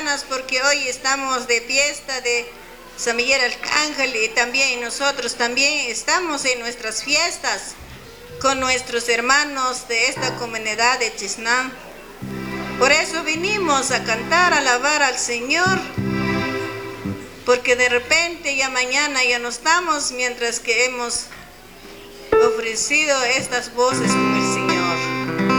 hermanas, porque hoy estamos de fiesta de San Miguel Arcángel y también nosotros también estamos en nuestras fiestas con nuestros hermanos de esta comunidad de Chisnán. Por eso vinimos a cantar, a alabar al Señor, porque de repente ya mañana ya no estamos, mientras que hemos ofrecido estas voces